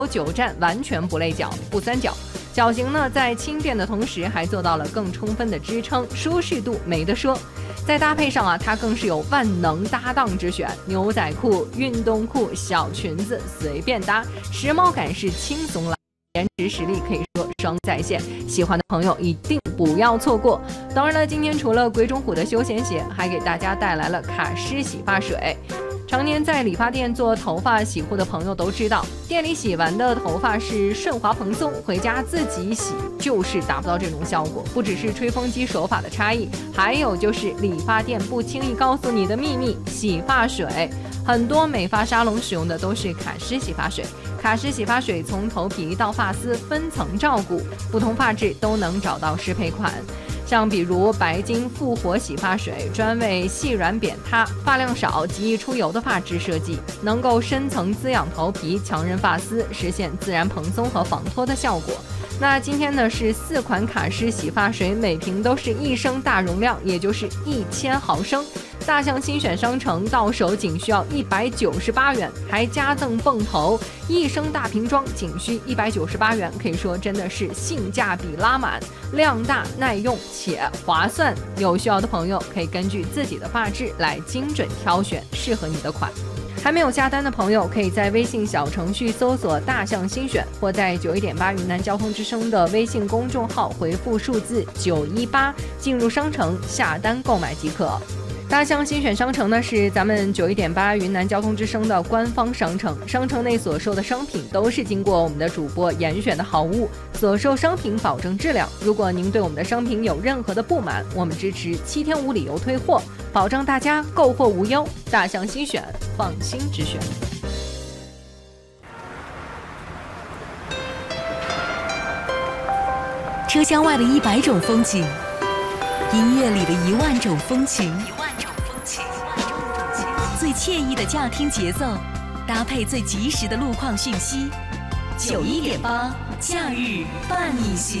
9站完全不累脚、不酸脚。脚型呢，在轻便的同时，还做到了更充分的支撑，舒适度没得说。在搭配上啊，它更是有万能搭档之选，牛仔裤、运动裤、小裙子随便搭，时髦感是轻松了。颜值实力可以说双在线，喜欢的朋友一定不要错过。当然了，今天除了鬼冢虎的休闲鞋，还给大家带来了卡诗洗发水。常年在理发店做头发洗护的朋友都知道，店里洗完的头发是顺滑蓬松，回家自己洗就是达不到这种效果。不只是吹风机手法的差异，还有就是理发店不轻易告诉你的秘密——洗发水。很多美发沙龙使用的都是卡诗洗发水。卡诗洗发水从头皮到发丝分层照顾，不同发质都能找到适配款。像比如白金复活洗发水，专为细软扁塌、发量少、极易出油的发质设计，能够深层滋养头皮，强韧发丝，实现自然蓬松和防脱的效果。那今天呢是4款卡诗洗发水，每瓶都是1升大容量，也就是1000毫升。大象新选商城到手仅需要198元，还加赠泵头，1升大瓶装仅需198元，可以说真的是性价比拉满，量大耐用且划算。有需要的朋友可以根据自己的发质来精准挑选适合你的款。还没有下单的朋友，可以在微信小程序搜索大象新选，或在91.8云南交通之声的微信公众号回复数字918进入商城下单购买即可。大象新选商城呢是咱们91.8云南交通之声的官方商城，商城内所售的商品都是经过我们的主播严选的好物，所售商品保证质量。如果您对我们的商品有任何的不满，我们支持7天无理由退货，保障大家购货无忧。大象新选，放心之选。 车厢外的100种风景，音乐里的1万种风情，最惬意的驾听节奏，搭配最及时的路况讯息。91.8假日伴你行。